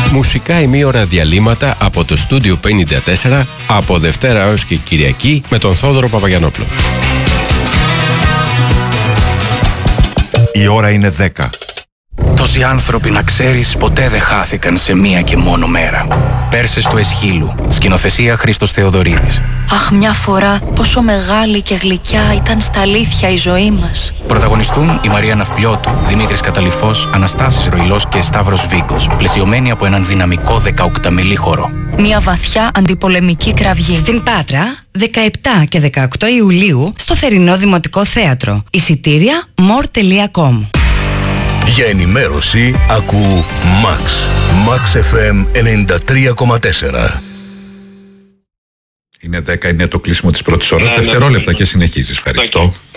Μουσικά ημίωρα διαλύματα από το Στούντιο 54 από Δευτέρα έως και Κυριακή με τον Θόδωρο Παπαγιαννόπουλο. Η ώρα είναι 10. Τόσοι άνθρωποι, να ξέρεις, ποτέ δεν χάθηκαν σε μία και μόνο μέρα. Πέρσες του Εσχύλου. Σκηνοθεσία Χρήστος Θεοδωρίδης. Αχ, μια φορά πόσο μεγάλη και γλυκιά ήταν στα αλήθεια η ζωή μας. Πρωταγωνιστούν η Μαρία Ναυπλιώτου, Δημήτρης Καταλυφός, Αναστάσης Ροϊλός και Σταύρος Βίκος, πλαισιωμένοι από έναν δυναμικό 18μηλή χορό. Μια βαθιά αντιπολεμική κραυγή. Στην Πάτρα, 17 και 18 Ιουλίου, στο Θερινό Δημοτικό Θέατρο. Εισιτήρια more.com. Για ενημέρωση, ακού Max. Max FM 93,4. Είναι 10, είναι το κλείσιμο της πρώτης ώρας. Δευτερόλεπτα και συνεχίζεις. Ευχαριστώ.